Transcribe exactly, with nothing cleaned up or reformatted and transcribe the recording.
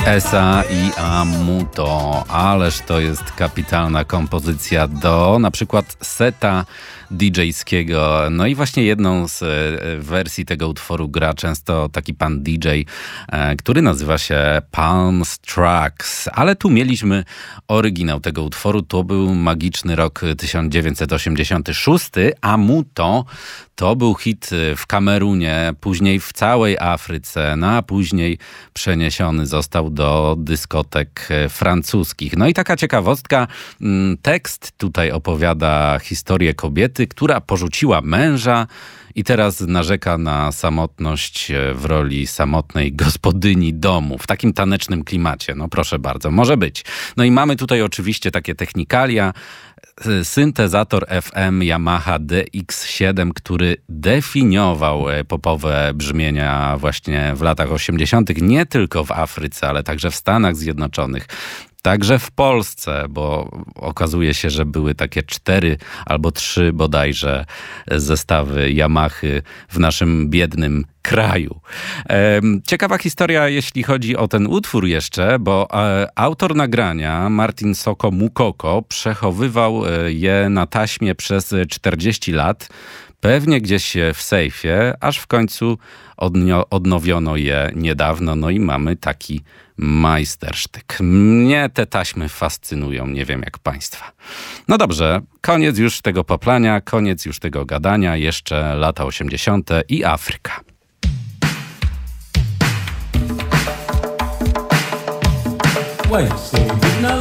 Esa i Amuto, ależ to jest kapitalna kompozycja do na przykład seta didżejskiego. No i właśnie jedną z wersji tego utworu gra często taki pan D J, który nazywa się Palms Tracks. Ale tu mieliśmy oryginał tego utworu. To był magiczny rok tysiąc dziewięćset osiemdziesiąty szósty. Amuto to był hit w Kamerunie, później w całej Afryce, no a później przeniesiony został do dyskotek francuskich. No i taka ciekawostka, tekst tutaj opowiada historię kobiety, która porzuciła męża i teraz narzeka na samotność w roli samotnej gospodyni domu, w takim tanecznym klimacie. No proszę bardzo, może być. No i mamy tutaj oczywiście takie technikalia. Syntezator F M Yamaha D X siedem, który definiował popowe brzmienia właśnie w latach osiemdziesiątych, nie tylko w Afryce, ale także w Stanach Zjednoczonych. Także w Polsce, bo okazuje się, że były takie cztery albo trzy bodajże zestawy Yamahy w naszym biednym kraju. Ciekawa historia, jeśli chodzi o ten utwór jeszcze, bo autor nagrania, Martin Soko Mukoko, przechowywał je na taśmie przez czterdzieści lat. Pewnie gdzieś w sejfie, aż w końcu odnio- odnowiono je niedawno, no i mamy taki majstersztyk. Mnie te taśmy fascynują, nie wiem jak państwa. No dobrze, koniec już tego poplania, koniec już tego gadania, jeszcze lata osiemdziesiąte i Afryka. Wait, so